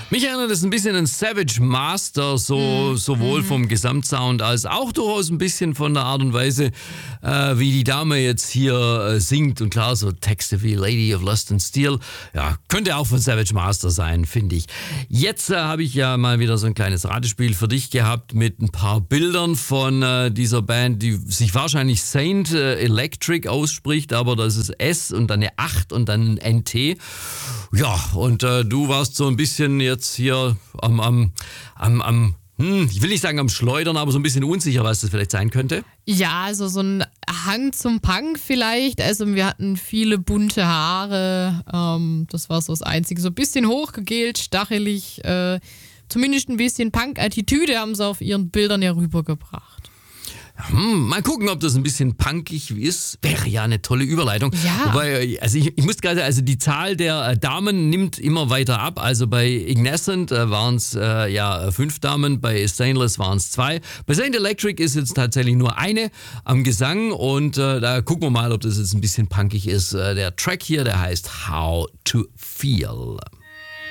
Mich erinnert es ein bisschen an Savage Master, sowohl vom Gesamtsound als auch durchaus ein bisschen von der Art und Weise, wie die Dame jetzt hier singt. Und klar, so Texte wie Lady of Lust and Steel, ja, könnte auch von Savage Master sein, finde ich. Jetzt habe ich ja mal wieder so ein kleines Ratespiel für dich gehabt mit ein paar Bildern von dieser Band, die sich wahrscheinlich Saint Electric ausspricht, aber das ist S und dann eine 8 und dann ein NT. Ja, und du warst so ein bisschen jetzt hier ich will nicht sagen am Schleudern, aber so ein bisschen unsicher, was das vielleicht sein könnte. Ja, also so ein Hang zum Punk vielleicht. Also wir hatten viele bunte Haare. Das war so das Einzige. So ein bisschen hochgegelt, stachelig. Zumindest ein bisschen Punk-Attitüde haben sie auf ihren Bildern ja rübergebracht. Mal gucken, ob das ein bisschen punkig ist. Wäre ja eine tolle Überleitung. Ja. Wobei, also ich muss gerade, also die Zahl der Damen nimmt immer weiter ab. Also bei Ignacent waren es 5 Damen, bei Stainless waren es 2. Bei Saint Electric ist jetzt tatsächlich nur eine am Gesang und da gucken wir mal, ob das jetzt ein bisschen punkig ist. Der Track hier, der heißt How to Feel.